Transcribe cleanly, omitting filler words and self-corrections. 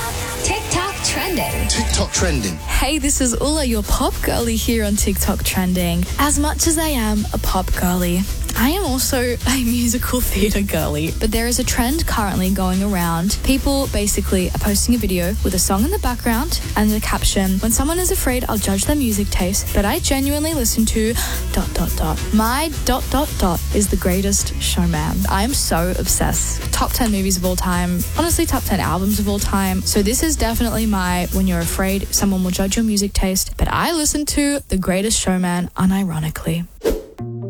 TikTok trending. TikTok trending. Hey, this is Ula, your pop girlie here on TikTok trending. As much as I am a pop girlie, I am also a musical theatre girlie. But there is a trend currently going around. People basically are posting a video with a song in the background and the caption, "When someone is afraid, I'll judge their music taste, but I genuinely listen to ... My ... is the greatest showman." I am so obsessed. Top 10 movies of all time. Honestly, top 10 albums of all time. So this is definitely my when you're afraid someone will judge your music taste, but I listen to The Greatest Showman unironically.